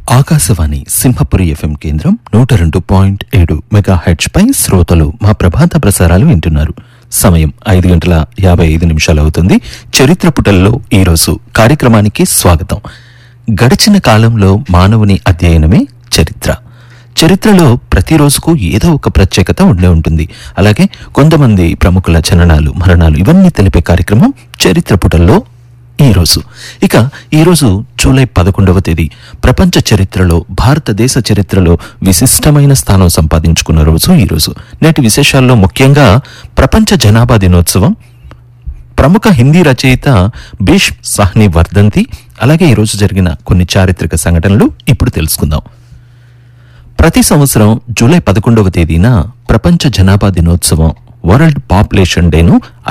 Akashvani Simhapuri FM కేంద్రం 102.7 megahertz పై శ్రోతలు మా ప్రభాత ప్రసారాలు వింటున్నారు. సమయం 5:55 అవుతుంది. చరిత్ర పుటల్లో ఈరోజు కార్యక్రమానికి స్వాగతం. గడిచిన కాలంలో మానవుని అధ్యయనమే చరిత్ర. చరిత్రలో ప్రతిరోజుకు ఏదో ఒక ప్రత్యేకత ఉండే ఉంటుంది. అలాగే కొంతమంది ప్రముఖుల జననాలు, మరణాలు ఇవన్నీ తెలిపే కార్యక్రమం చరిత్ర పుటల్లో ఈరోజు. ఇక ఈరోజు జూలై 11వ తేదీ ప్రపంచ చరిత్రలో, భారతదేశ చరిత్రలో విశిష్టమైన స్థానం సంపాదించుకున్న రోజు ఈరోజు. నేటి విశేషాల్లో ముఖ్యంగా ప్రపంచ జనాభా దినోత్సవం, ప్రముఖ హిందీ రచయిత భీష్మ్ సాహ్ని వర్ధంతి, అలాగే ఈరోజు జరిగిన కొన్ని చారిత్రక సంఘటనలు ఇప్పుడు తెలుసుకుందాం. ప్రతి సంవత్సరం జూలై 11వ తేదీన ప్రపంచ జనాభా దినోత్సవం, వరల్డ్ పాపులేషన్ డేను